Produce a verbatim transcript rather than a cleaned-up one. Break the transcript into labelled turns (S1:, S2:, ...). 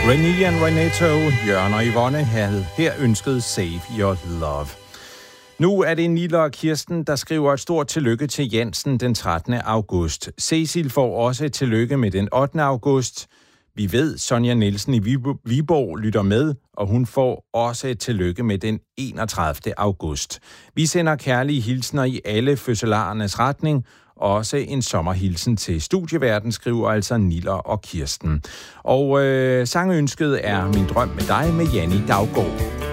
S1: René and Renato, Jørgen og Yvonne havde her ønsket Save Your Love. Nu er det Nilla og Kirsten, der skriver et stort tillykke til Jensen den trettende august. Cecil får også et tillykke med den ottende august. Vi ved, Sonja Nielsen i Viborg lytter med, og hun får også et tillykke med den enogtredivte august. Vi sender kærlige hilsner i alle fødselarernes retning. Også en sommerhilsen til studieverden, skriver altså Nilla og Kirsten. Og øh, sangønsket er Min drøm med dig med Janni Daugaard.